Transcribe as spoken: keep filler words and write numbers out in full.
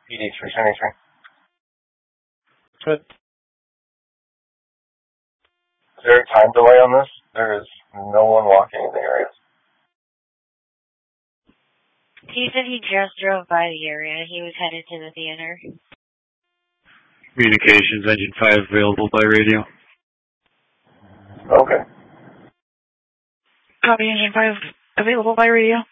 P D three seventy-three. Good. Is there a time delay on this? There is no one walking in the area. He said he just drove by the area. He was headed to the theater. Communications, Engine five available by radio. Okay. Copy, Engine five available by radio.